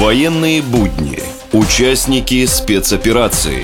Военные будни. Участники спецоперации.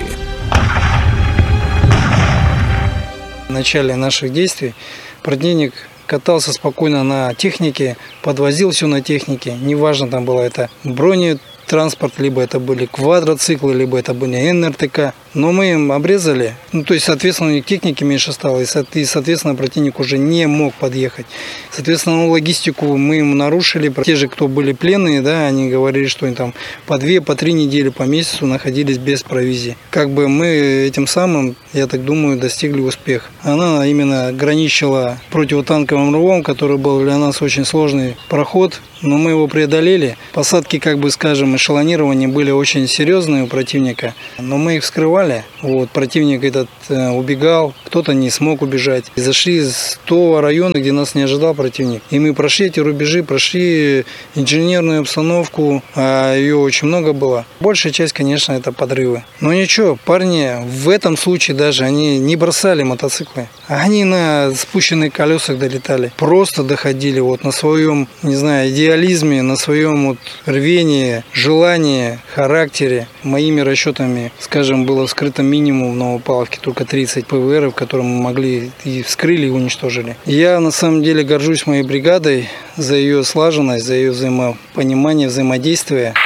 В начале наших действий противник катался спокойно на технике, подвозил все на технике. Неважно, там было это бронетранспорт, либо это были квадроциклы, либо это были НРТК. Но мы им обрезали, то есть, соответственно, у них техники меньше стало, и, соответственно, противник уже не мог подъехать. Соответственно, логистику мы им нарушили. Те же, кто были пленные, они говорили, что они там по 2-3 недели, по месяцу находились без провизии. Мы этим самым, я так думаю, достигли успеха. Она именно граничила противотанковым рвом, который был для нас очень сложный проход, но мы его преодолели. Посадки, эшелонирования были очень серьезные у противника, но мы их вскрывали. Противник этот убегал, кто-то не смог убежать. И зашли с того района, где нас не ожидал противник. И мы прошли эти рубежи, прошли инженерную обстановку, а ее очень много было. Большая часть, конечно, это подрывы. Но ничего, парни в этом случае даже они не бросали мотоциклы. Они на спущенных колесах долетали. Просто доходили на своем, идеализме, на своем рвении, желании, характере. Моими расчетами, было вскрыто минимум в Новопавловке только 30 ПВРов, которые мы могли и вскрыли, и уничтожили. Я на самом деле горжусь моей бригадой за ее слаженность, за ее взаимопонимание, взаимодействие.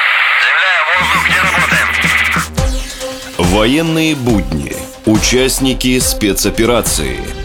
Военные будни. Участники спецоперации.